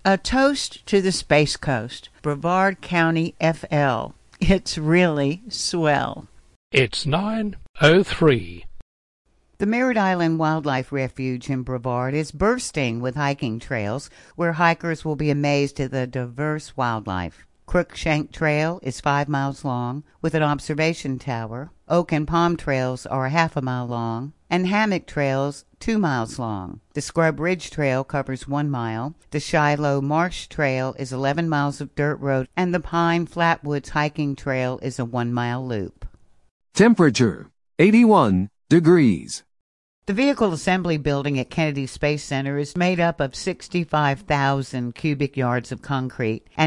A toast to the Space Coast, Brevard County, FL. It's really swell. It's 9:03. The Merritt Island Wildlife Refuge in Brevard is bursting with hiking trails where hikers will be amazed at the diverse wildlife. Crookshank Trail is 5 miles long with an observation tower. Oak and Palm Trails are half a mile long, and Hammock Trails 2 miles long. The Scrub Ridge Trail covers 1 mile. The Shiloh Marsh Trail is 11 miles of dirt road, and the Pine Flatwoods Hiking Trail is a 1-mile loop. Temperature 81 degrees. The Vehicle Assembly Building at Kennedy Space Center is made up of 65,000 cubic yards of concrete and